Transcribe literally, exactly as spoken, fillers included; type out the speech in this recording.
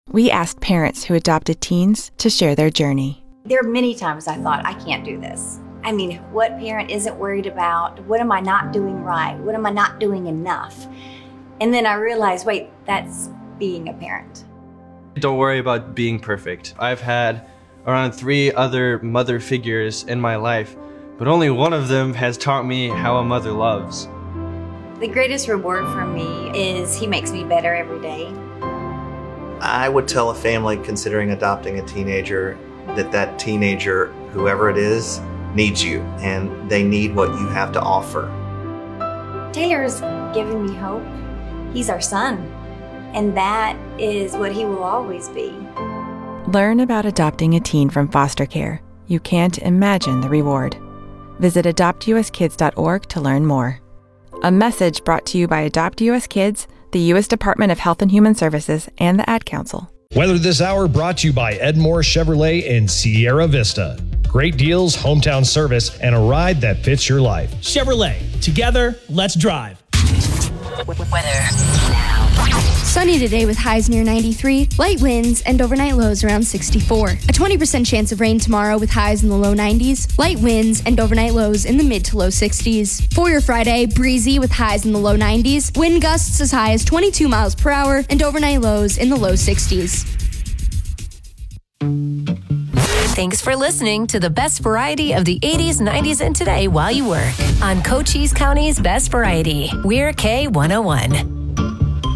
We asked parents who adopted teens to share their journey. There are many times I thought, I can't do this. I mean, what parent isn't worried about, what am I not doing right? What am I not doing enough? And then I realized, wait, that's being a parent. Don't worry about being perfect. I've had around three other mother figures in my life, but only one of them has taught me how a mother loves. The greatest reward for me is he makes me better every day. I would tell a family considering adopting a teenager that that teenager, whoever it is, needs you, and they need what you have to offer. Taylor's given me hope. He's our son, and that is what he will always be. Learn about adopting a teen from foster care. You can't imagine the reward. Visit adopt u s kids dot org to learn more. A message brought to you by Adopt U S Kids, the U S Department of Health and Human Services, and the Ad Council. Weather This Hour brought to you by Edmore Chevrolet in Sierra Vista. Great deals, hometown service, and a ride that fits your life. Chevrolet. Together, let's drive. Weather now. Sunny today with highs near ninety-three, light winds, and overnight lows around sixty-four. A twenty percent chance of rain tomorrow with highs in the low nineties, light winds, and overnight lows in the mid to low sixties. For your Friday, breezy with highs in the low nineties, wind gusts as high as twenty-two miles per hour, and overnight lows in the low sixties. Thanks for listening to the best variety of the eighties, nineties, and today while you work on Cochise County's Best Variety. We're K one oh one.